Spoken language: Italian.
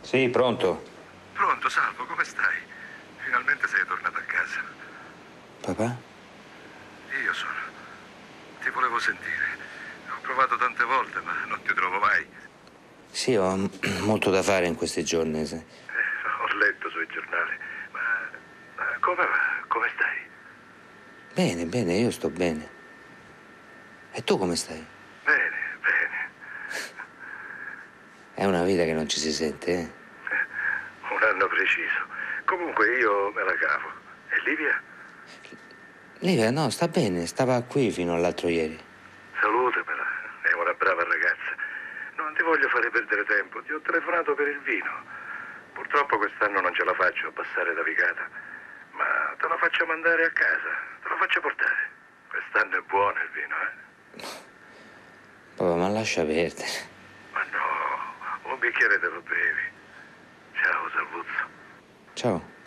Sì, pronto. Pronto, Salvo, come stai? Finalmente sei tornato a casa. Papà? Io sono. Ti volevo sentire. Ho provato tante volte, ma non ti trovo mai. Sì, ho molto da fare in questi giorni. Sì. Ho letto sui giornali. Ma come va? Come stai? Bene, bene, io sto bene. E tu come stai? Bene, bene. È una vita che non ci si sente, eh? Un anno preciso. Comunque io me la cavo. E Livia? Livia, no, sta bene, stava qui fino all'altro ieri. Salutamela. È una brava ragazza. Non ti voglio fare perdere tempo. Ti ho telefonato per il vino. Purtroppo quest'anno non ce la faccio a passare da Vicata. Ma te la faccio mandare a casa. Te lo faccio portare. Quest'anno è buono il vino, eh? Papà, ma lascia perdere. Ma no, un bicchiere te lo bevi. Ciao, Salvuzzo. Ciao.